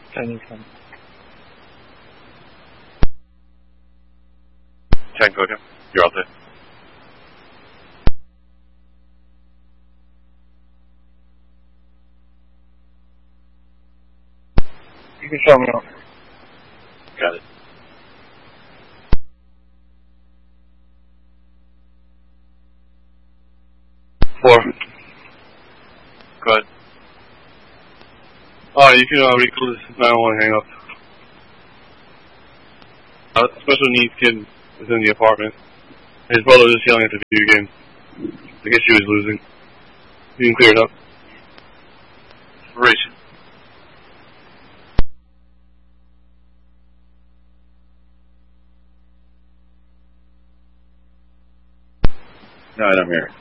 10-10. Tango, yeah. You're out there. You can show me out. Got it. Four. Go ahead. You can recall this 911 hang up. Special needs kid is in the apartment. His brother was just yelling at the video game. I guess she was losing. You can clear it up. Operation. No, I don't hear it.